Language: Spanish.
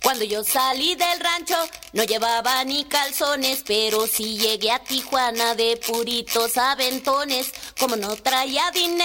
Cuando yo salí del rancho, no llevaba ni calzones, pero sí llegué a Tijuana de puritos aventones. Como no traía dinero,